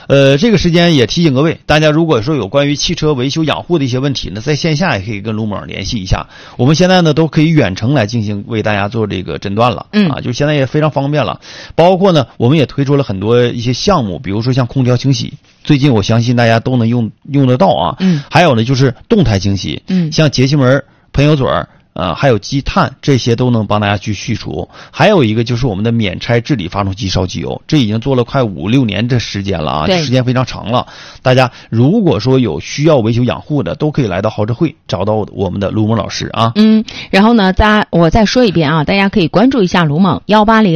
这个时间也提醒各位，大家如果说有关于汽车维修养护的一些问题呢，在线下也可以跟卢某联系一下。我们现在呢都可以远程来进行为大家做这个诊断了，就现在也非常方便了。包括呢，我们也推出了很多一些项目，比如说像空调清洗，最近我相信大家都能用得到啊。还有呢就是动态清洗，像节气门、喷油嘴还有积碳，这些都能帮大家去去除。还有一个就是我们的免拆治理发动机烧机油，这已经做了快5-6年的时间了啊，时间非常长了。大家如果说有需要维修养护的，都可以来到豪车会找到我们的卢猛老师啊。 然后呢，我再说一遍啊，大家可以关注一下卢猛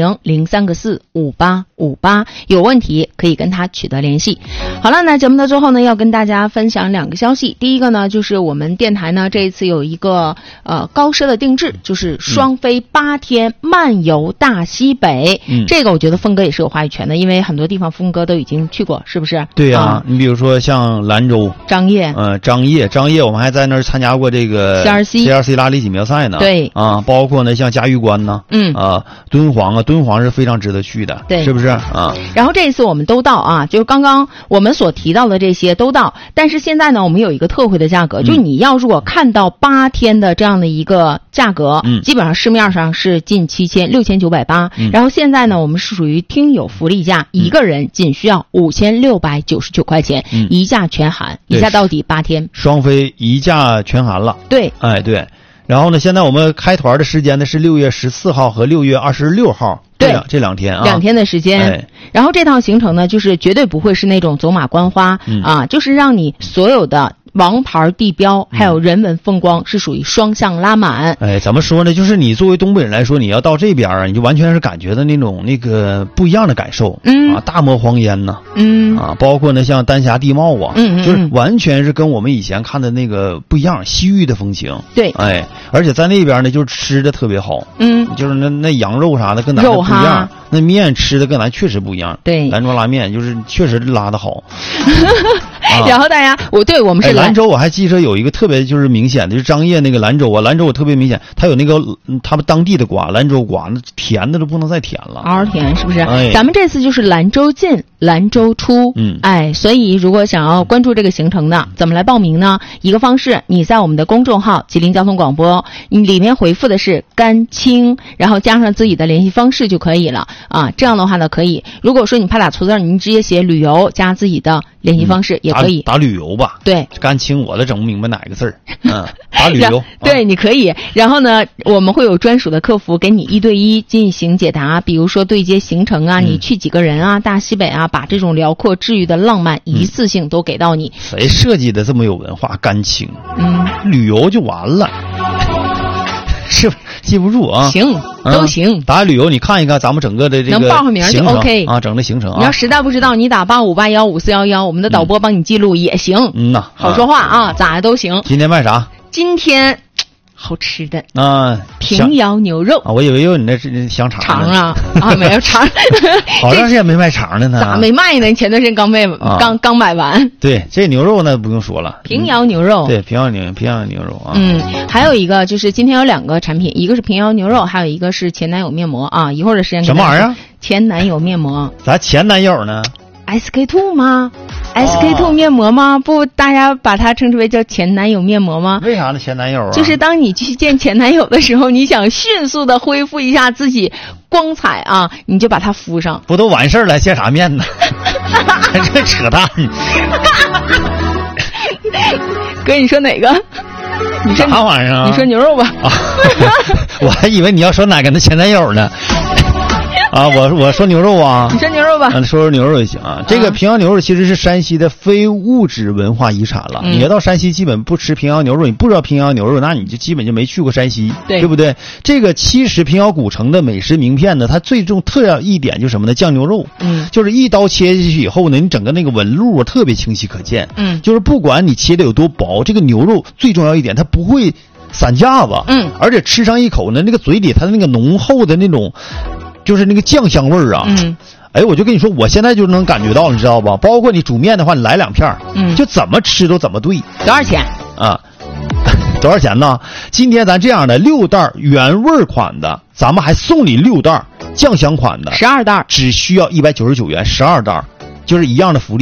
180-03-45858，有问题可以跟他取得联系。好了，那节目的最后呢，要跟大家分享2个消息。第一个呢，就是我们电台呢这一次有一个高奢的定制，就是双飞8天漫游大西北。这个我觉得峰哥也是有话语权的，因为很多地方峰哥都已经去过，是不是？ 对呀，你比如说像兰州、 张掖， 张掖我们还在那儿参加过这个 CRC 拉力锦标赛呢。 对啊，包括呢像嘉峪关呢，敦煌是非常值得去的， 对， 是不是啊？ 然后这一次我们都到啊，就是刚刚我们所提到的这些都到，但是现在呢，我们有一个特惠的价格，就是你要如果看到8天的这样的一个价格，基本上市面上是近6980，然后现在呢，我们是属于听友福利价，一个人仅需要5699块钱，一价全含，一价到底8天， 双飞一价全含了。 对， 对。然后呢，现在我们开团的时间呢是6月14号和6月26号，这2天啊，2 天的时间。然后这趟行程呢，就是绝对不会是那种走马观花啊，就是让你所有的王牌地标还有人文风光是属于双向拉满。 怎么说呢，就是你作为东北人来说，你要到这边啊，你就完全是感觉到那种不一样的感受，大漠荒烟呢，包括呢像丹霞地貌啊，就是完全是跟我们以前看的那个不一样，西域的风情。 对， 而且在那边呢，就是吃的特别好，就是那羊肉啥的跟咱不一样，那面吃的跟咱确实不一样。 对， 兰州拉面就是确实拉的好。 然后大家，我们是兰州，我还记着有一个特别就是明显的，就是张掖那个兰州啊，兰州我特别明显，它有那个他们当地的瓜，兰州瓜，那甜的都不能再甜了， 嗷甜是不是？咱们这次就是兰州进，兰州出，所以如果想要关注这个行程的，怎么来报名呢？一个方式，你在我们的公众号吉林交通广播，你里面回复的是甘青，然后加上自己的联系方式就可以了啊。这样的话呢，可以。如果说你怕打错字，你直接写旅游加自己的联系方式也可以。 打旅游吧。 对， 甘青我都整不明白哪个字儿。打旅游。 对，你可以。然后呢，我们会有专属的客服给你1对1进行解答，比如说对接行程啊，你去几个人啊，大西北啊，把这种辽阔治愈的浪漫一次性都给到你。 谁设计的这么有文化？甘青。旅游就完了。是记不住啊？ 行，都行。 打旅游你看一看咱们整个的这个能报上名就 OK 啊，整个行程啊。 你要实在不知道，你打85815411，我们的导播帮你记录也行。好说话啊，咋都行。 今天卖啥？ 今天好吃的平遥牛肉啊，我以为有你那是香肠啊没有肠， 好长时间没卖肠的呢。 咋没卖呢？前段时间刚买完。 对，这牛肉呢不用说了， 平遥牛肉。 对，平遥牛肉啊。 还有一个就是今天有2个产品，一个是平遥牛肉，还有一个是前男友面膜啊。一会儿的时间什么玩意儿？ 前男友面膜。 咱前男友呢 ？SK2 吗？SK2 面膜吗？不，大家把它称之为叫前男友面膜吗？ 为啥呢？前男友啊， 就是当你去见前男友的时候，你想迅速的恢复一下自己光彩啊，你就把它敷上。 不都完事儿了，见啥面呢？这扯淡！ 哥，你说哪个？你说啥玩意儿啊？ 你说牛肉吧。 我还以为你要说哪个那前男友呢。我说牛肉啊， 你说牛肉吧， 说牛肉也行啊。这个平遥牛肉其实是山西的非物质文化遗产了。你要到山西基本不吃平遥牛肉，你不知道平遥牛肉，那你就基本就没去过山西，对不对？这个70平遥古城的美食名片呢，它最重特要一点就是什么呢？酱牛肉，就是一刀切下去以后呢，你整个那个纹路啊特别清晰可见，就是不管你切的有多薄，这个牛肉最重要一点，它不会散架子，而且吃上一口呢，那个嘴里它的那个浓厚的那种。就是那个酱香味儿啊，我就跟你说，我现在就能感觉到，你知道吧？包括你煮面的话，你来2片，就怎么吃都怎么对。 多少钱啊？多少钱呢？今天咱这样的6袋原味款的，咱们还送你6袋酱香款的， 12袋， 只需要199元，12袋，就是一样的福利。